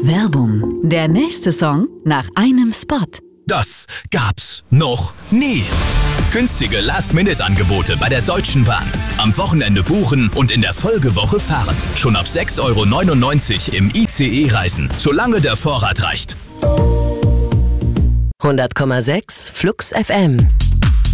Werbung. Der nächste Song nach einem Spot. Das gab's noch nie. Günstige Last-Minute-Angebote bei der Deutschen Bahn. Am Wochenende buchen und in der Folgewoche fahren. Schon ab 6,99 € im ICE reisen, solange der Vorrat reicht. 100,6 Flux FM.